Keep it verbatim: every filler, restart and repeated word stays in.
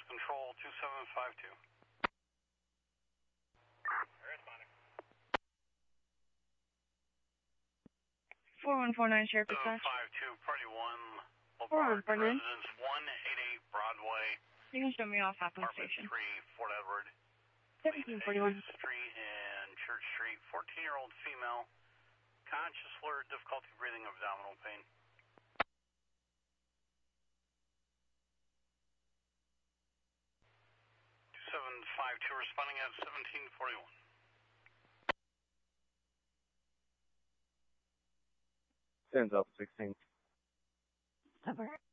Control two seven five two. Responding. four one four nine Sheriff Dispatch. seven five two, Party one, four one four nine. Residence one eighty-eight Broadway. You can show me off Halfmoon Apartment Station. three, Fort Edward. seventeen forty-one. Street and Church Street. fourteen-year-old female. Conscious, alert, difficulty breathing, abdominal pain. two seven five two responding at seventeen forty-one. Stands up sixteen. Over.